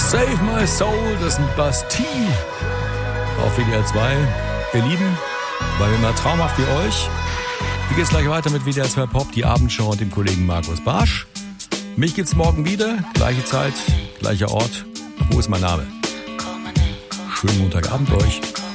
Save My Soul, das sind Bastille auf WDR 2. Ihr Lieben, war immer traumhaft wie euch. Hier geht's gleich weiter mit WDR 2 Pop, die Abendschau und dem Kollegen Markus Barsch. Mich gibt's morgen wieder, gleiche Zeit, gleicher Ort. Wo ist mein Name? Schönen Montagabend euch.